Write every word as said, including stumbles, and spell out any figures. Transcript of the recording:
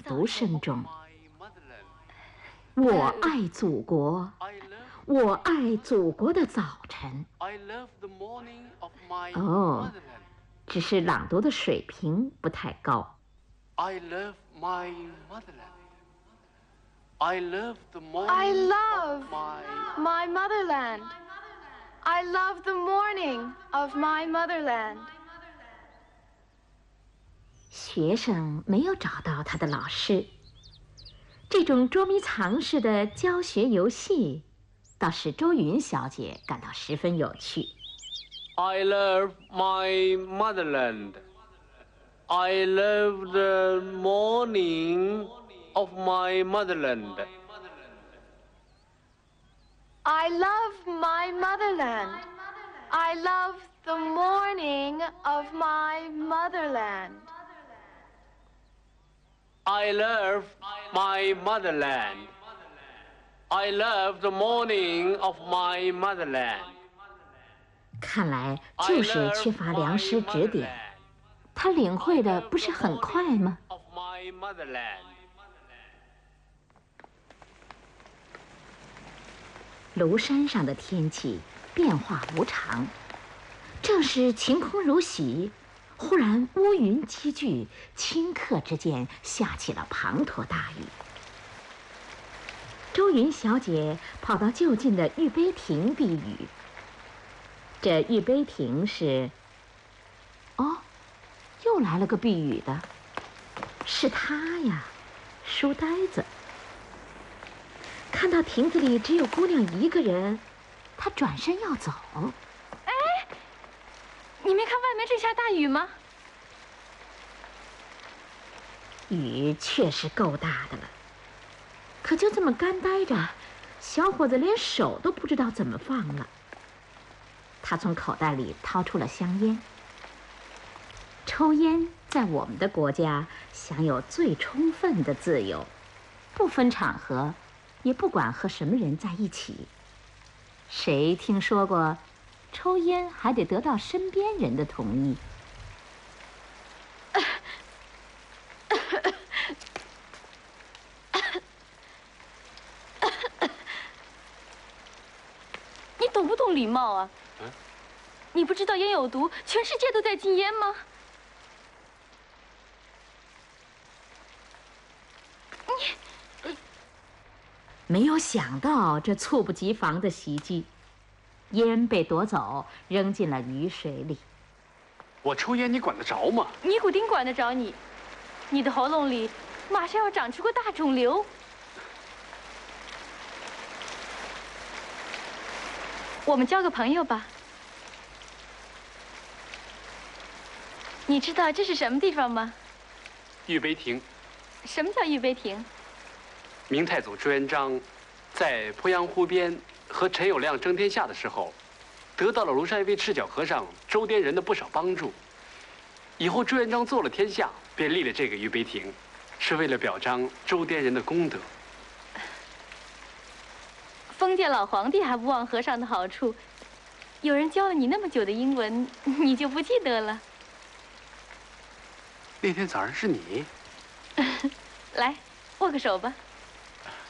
读声中。我爱祖国，我爱祖国的早晨。哦，只是朗读的水平不太高。 I love my motherland. I love the morning I love of my my motherland. I love the morning of my motherland. 学生没有找到他的老师，这种捉迷藏式的教学游戏倒使周云小姐感到十分有趣。 I love my motherland. I love the morning of my motherland. I love my motherland. I love the morning of my motherland. I love my motherland. I love the morning of my motherland. 看来就是缺乏良师指点，他领会的不是很快吗？庐山上的天气变化无常，正是晴空如洗，忽然乌云积聚，顷刻之间下起了滂沱大雨。周云小姐跑到就近的御碑亭避雨。这御碑亭是……哦，又来了个避雨的，是他呀，书呆子。看到亭子里只有姑娘一个人，他转身要走。 哎，你没看外面正下大雨吗？ 雨确实够大的了，可就这么干呆着，小伙子连手都不知道怎么放了。他从口袋里掏出了香烟。抽烟在我们的国家享有最充分的自由，不分场合，也不管和什么人在一起。谁听说过抽烟还得得到身边人的同意？ 你懂不懂礼貌啊？嗯、你不知道烟有毒，全世界都在禁烟吗？你没有想到这猝不及防的袭击，烟被夺走，扔进了雨水里。 我抽烟，你管得着吗？ 尼古丁管得着你，你的喉咙里马上要长出个大肿瘤。我们交个朋友吧。你知道这是什么地方吗？ 御碑亭。 什么叫御碑亭？ 明太祖朱元璋在鄱阳湖边和陈友谅争天下的时候，得到了庐山一位赤脚和尚周滇人的不少帮助。以后朱元璋做了天下，便立了这个御碑亭，是为了表彰周滇人的功德。 封建老皇帝还不忘和尚的好处，有人教了你那么久的英文，你就不记得了？ 那天早上是你。 来，握个手吧。